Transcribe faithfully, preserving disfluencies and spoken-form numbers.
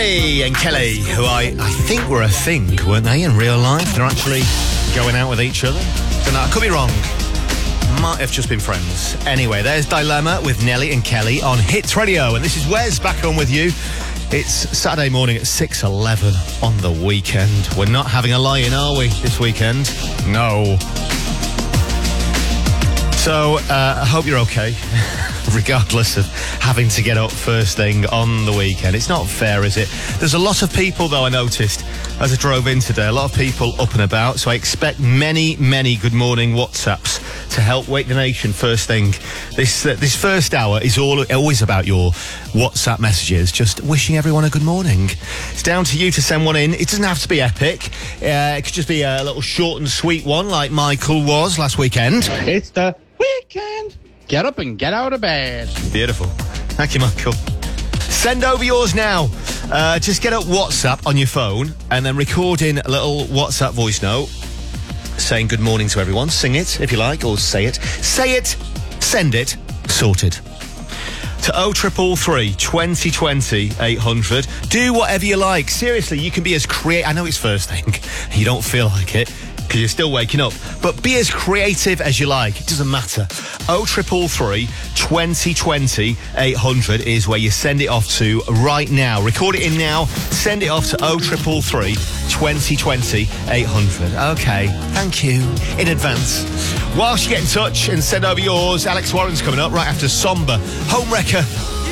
Nelly and Kelly, who I, I think were a thing, weren't they, in real life? They're actually going out with each other. Don't know, I could be wrong. Might have just been friends. Anyway, there's Dilemma with Nelly and Kelly on Hits Radio. And this is Wes back on with you. It's Saturday morning at six eleven on the weekend. We're not having a lie-in, are we, this weekend? No. So, uh, I hope you're okay, regardless of having to get up first thing on the weekend. It's not fair, is it? There's a lot of people, though, I noticed, as I drove in today, a lot of people up and about, so I expect many, many good morning WhatsApps to help wake the nation first thing. This uh, this first hour is all always about your WhatsApp messages, just wishing everyone a good morning. It's down to you to send one in. It doesn't have to be epic. Uh, it could just be a little short and sweet one, like Michael was last weekend. It's the weekend. Get up and get out of bed. Beautiful. Thank you, Michael. Send over yours now. Uh, just get up WhatsApp on your phone and then record in a little WhatsApp voice note saying good morning to everyone. Sing it, if you like, or say it. Say it, send it, sorted. To oh triple three, twenty twenty, eight hundred. Do whatever you like. Seriously, you can be as creative. I know it's first thing. You don't feel like it because you're still waking up. But be as creative as you like. It doesn't matter. oh triple three, twenty twenty, eight hundred is where you send it off to right now. Record it in now. Send it off to oh triple three, twenty twenty, eight hundred. Okay, thank you in advance. Whilst you get in touch and send over yours, Alex Warren's coming up right after Somber. Homewrecker